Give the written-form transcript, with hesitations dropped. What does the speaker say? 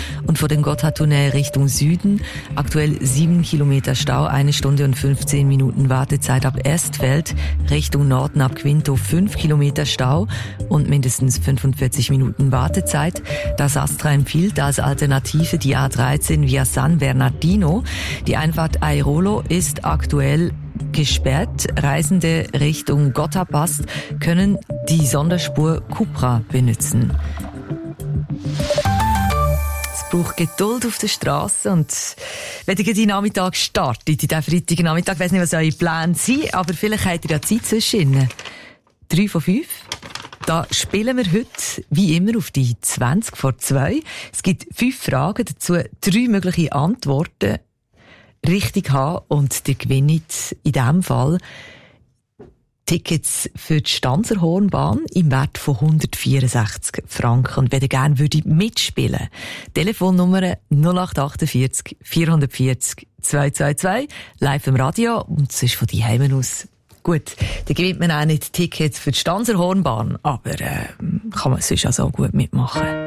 und von dem Gotthardtunnel Richtung Süden. Aktuell 7 Kilometer Stau, 1 Stunde und 15 Minuten Wartezeit ab Erstfeld. Richtung Norden ab Quinto 5 Kilometer Stau und mindestens 45 Minuten Wartezeit. Das Astra empfiehlt als Alternative die A13 via San Bernardino. Die Einfahrt Airolo ist aktuell gesperrt. Reisende Richtung Gotthardpass können die Sonderspur Cupra benutzen. Es braucht Geduld auf der Straße und wenn ihr den Nachmittag startet, in diesem Freitagnachmittag, ich weiss nicht, was eure Pläne sind, aber vielleicht habt ihr ja Zeit zwischen 3 von 5. Da spielen wir heute, wie immer, auf die 20 vor 2. Es gibt 5 Fragen, dazu 3 mögliche Antworten richtig haben und ihr gewinnt in diesem Fall Tickets für die Stanzerhornbahn im Wert von 164 Franken. Und wenn ihr gerne mitspielen, Telefonnummer 0848 440 222, live im Radio, und es ist von daheim aus. Gut, dann gewinnt man auch nicht Tickets für die Stanzerhornbahn, aber kann man sonst auch so gut mitmachen.